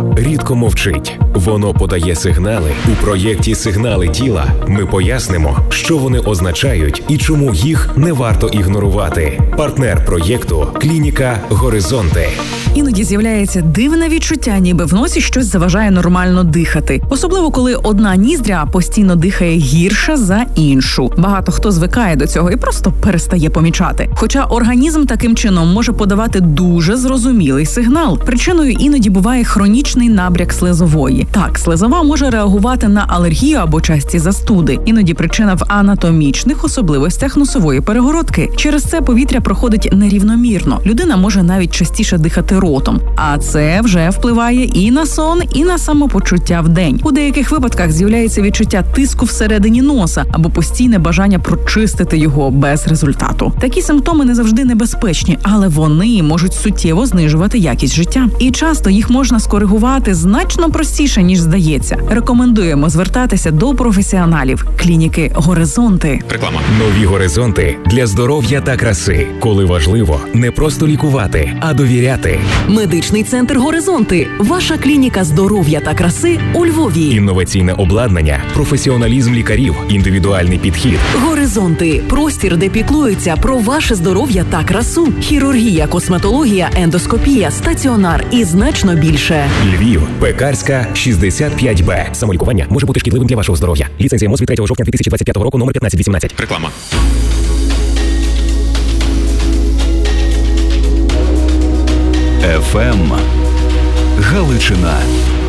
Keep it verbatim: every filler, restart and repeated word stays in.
рідко мовчить. Воно подає сигнали. У проєкті «Сигнали тіла» ми пояснимо, що вони означають і чому їх не варто ігнорувати. Партнер проєкту – клініка «Горизонти». Іноді з'являється дивне відчуття, ніби в носі щось заважає нормально дихати. Особливо, коли одна ніздря постійно дихає гірше за іншу. Багато хто звикає до цього і просто перестає помічати. Хоча організм таким чином може подавати дуже зрозумілий сигнал. Причиною іноді буває хронічний набряк слизової. Так, слизова може реагувати на алергію або часті застуди. Іноді причина в анатомічних особливостях носової перегородки. Через це повітря проходить нерівномірно. Людина може навіть частіше дихати ротом. А це вже впливає і на сон, і на самопочуття вдень. У деяких випадках з'являється відчуття тиску всередині носа або постійне бажання прочистити його без результату. Такі симптоми не завжди небезпечні, але вони можуть суттєво знижувати якість життя. І часто їх можна скоригувати значно простіше, ніж здається. Рекомендуємо звертатися до професіоналів клініки «Горизонти». Реклама. Нові горизонти для здоров'я та краси. Коли важливо не просто лікувати, а довіряти. Медичний центр «Горизонти» – ваша клініка здоров'я та краси у Львові. Інноваційне обладнання, професіоналізм лікарів, індивідуальний підхід. «Горизонти» – простір, де піклуються про ваше здоров'я та красу. Хірургія, косметологія, ендоскопія, стаціонар і значно більше. Львів, Пекарська, шістдесят п'ять Б. Самолікування може бути шкідливим для вашого здоров'я. Ліцензія МОЗ від третього жовтня дві тисячі двадцять п'ятого року, номер п'ятнадцять вісімнадцять. Реклама. еф ем Галичина.